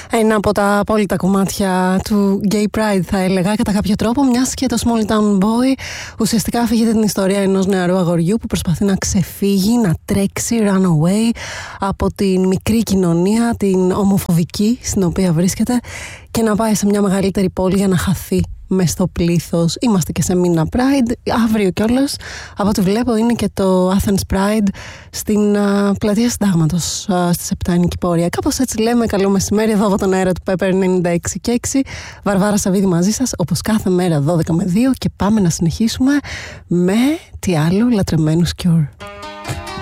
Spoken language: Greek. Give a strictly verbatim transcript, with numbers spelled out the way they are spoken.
Ένα από τα απόλυτα κομμάτια του Gay Pride, θα έλεγα, κατά κάποιο τρόπο, μιας και το Small Town Boy ουσιαστικά αφηγείται την ιστορία ενός νεαρού αγοριού που προσπαθεί να ξεφύγει, να τρέξει, run away από την μικρή κοινωνία, την ομοφοβική στην οποία βρίσκεται, και να πάει σε μια μεγαλύτερη πόλη για να χαθεί μες στο πλήθος. Είμαστε και σε μήνα Pride, αύριο κιόλας. Από ό,τι βλέπω είναι και το Athens Pride στην uh, πλατεία Συντάγματος uh, στις επτά είναι η πορεία. Κάπως έτσι λέμε. Καλό μεσημέρι εδώ από τον αέρα του Pepper ενενήντα έξι και έξι. Βαρβάρα Σαββίδη μαζί σας, όπως κάθε μέρα δώδεκα με δύο, και πάμε να συνεχίσουμε με τι άλλο, λατρεμένους Cure.